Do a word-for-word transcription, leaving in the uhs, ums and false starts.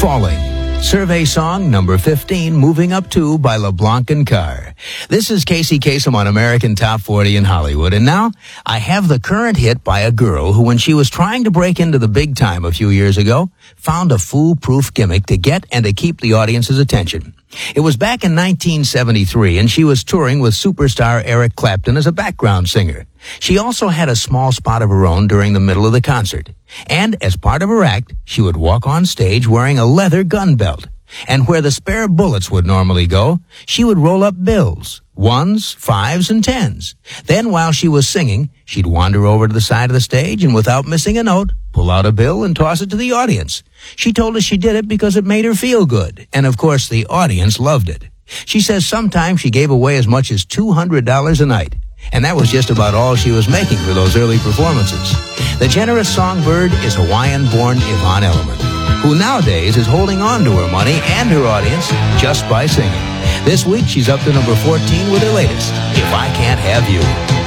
Falling. Survey song number fifteen, Moving Up To by LeBlanc and Carr. This is Casey Kasem on American Top forty in Hollywood. And now, I have the current hit by a girl who, when she was trying to break into the big time a few years ago, found a foolproof gimmick to get and to keep the audience's attention. It was back in nineteen seventy-three, and she was touring with superstar Eric Clapton as a background singer. She also had a small spot of her own during the middle of the concert. And as part of her act, she would walk on stage wearing a leather gun belt. And where the spare bullets would normally go, she would roll up bills, ones, fives, and tens. Then while she was singing, she'd wander over to the side of the stage and without missing a note, pull out a bill and toss it to the audience. She told us she did it because it made her feel good. And of course, the audience loved it. She says sometimes she gave away as much as two hundred dollars a night. And that was just about all she was making for those early performances. The generous songbird is Hawaiian-born Yvonne Elliman, who nowadays is holding on to her money and her audience just by singing. This week, she's up to number fourteen with her latest, If I Can't Have You.